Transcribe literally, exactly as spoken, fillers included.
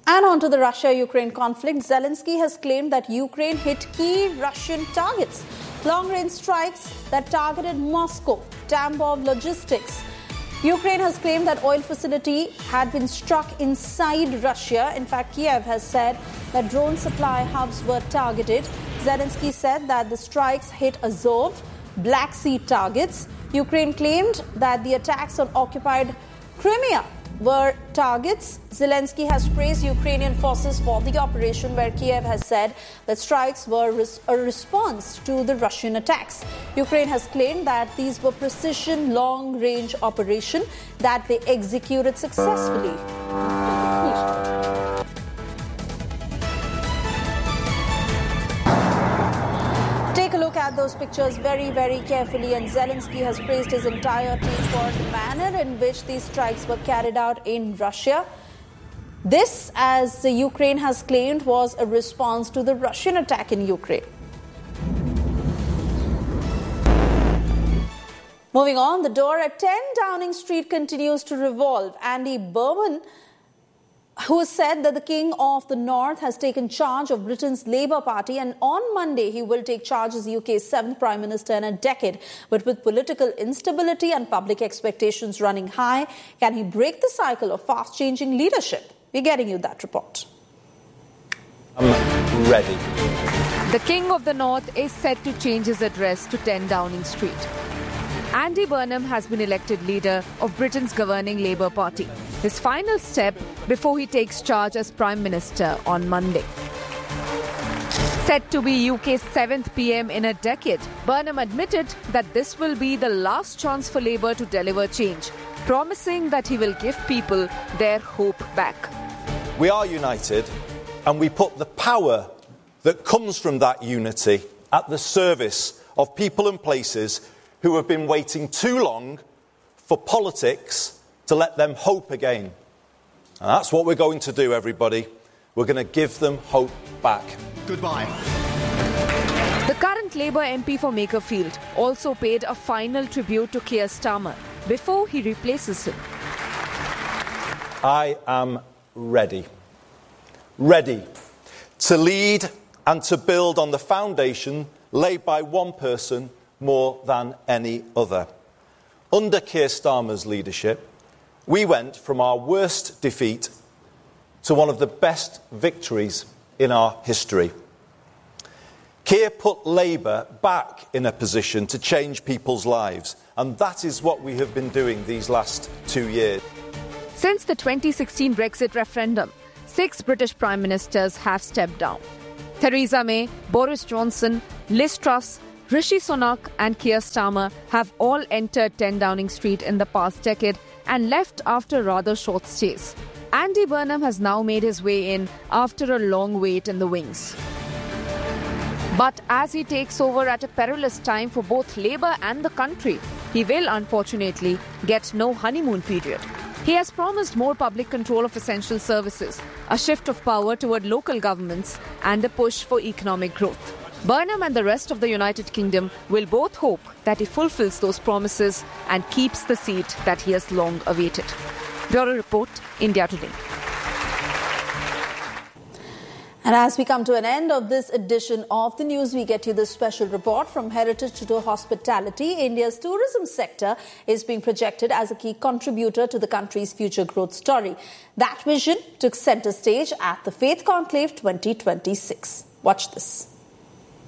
And on to the Russia-Ukraine conflict. Zelensky has claimed that Ukraine hit key Russian targets. Long-range strikes that targeted Moscow, Tambov logistics. Ukraine has claimed that oil facility had been struck inside Russia. In fact, Kiev has said that drone supply hubs were targeted. Zelensky said that the strikes hit Azov, Black Sea targets. Ukraine claimed that the attacks on occupied Crimea were targets. Zelensky has praised Ukrainian forces for the operation, where Kiev has said that strikes were res- a response to the Russian attacks. Ukraine has claimed that these were precision long-range operation that they executed successfully. Take a look at those pictures very, very carefully, and Zelensky has praised his entire team for the manner in which these strikes were carried out in Russia. This, as Ukraine has claimed, was a response to the Russian attack in Ukraine. Moving on, the door at ten Downing Street continues to revolve. Andy Burnham, who said that the King of the North has taken charge of Britain's Labour Party, and on Monday he will take charge as U K's seventh Prime Minister in a decade. But with political instability and public expectations running high, can he break the cycle of fast-changing leadership? We're getting you that report. I'm ready. The King of the North is set to change his address to ten Downing Street. Andy Burnham has been elected leader of Britain's governing Labour Party, his final step before he takes charge as Prime Minister on Monday. Set to be U K's seventh P M in a decade, Burnham admitted that this will be the last chance for Labour to deliver change, promising that he will give people their hope back. We are united, and we put the power that comes from that unity at the service of people and places who have been waiting too long for politics to let them hope again. And that's what we're going to do, everybody. We're going to give them hope back. Goodbye. The current Labour M P for Makerfield also paid a final tribute to Keir Starmer before he replaces him. I am ready. Ready to lead and to build on the foundation laid by one person more than any other. Under Keir Starmer's leadership, we went from our worst defeat to one of the best victories in our history. Keir put Labour back in a position to change people's lives, and that is what we have been doing these last two years. Since the twenty sixteen Brexit referendum, six British Prime Ministers have stepped down. Theresa May, Boris Johnson, Liz Truss, Rishi Sunak and Keir Starmer have all entered ten Downing Street in the past decade and left after rather short stays. Andy Burnham has now made his way in after a long wait in the wings. But as he takes over at a perilous time for both Labour and the country, he will unfortunately get no honeymoon period. He has promised more public control of essential services, a shift of power toward local governments and a push for economic growth. Burnham and the rest of the United Kingdom will both hope that he fulfills those promises and keeps the seat that he has long awaited. Bureau Report, India Today. And as we come to an end of this edition of the news, we get you this special report. From heritage to hospitality, India's tourism sector is being projected as a key contributor to the country's future growth story. That vision took centre stage at the Faith Conclave twenty twenty-six. Watch this.